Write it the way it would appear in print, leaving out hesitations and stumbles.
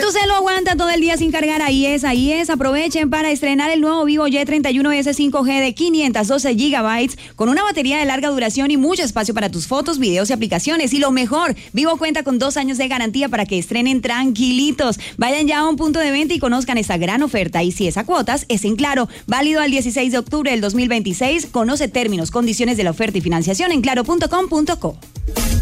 tu celo aguanta todo el día sin cargar, ahí es. Aprovechen para estrenar el nuevo Vivo Y31s 5G de 512 GB con una batería de larga duración y mucho espacio para tus fotos, videos y aplicaciones. Y lo mejor, Vivo cuenta con 2 años de garantía para que estrenen tranquilitos. Vayan ya a un punto de venta y conozcan esta gran oferta. Y si es a cuotas, es en Claro. Válido al 16 de octubre del 2026. Conoce términos, condiciones de la oferta y financiación en claro.com.co.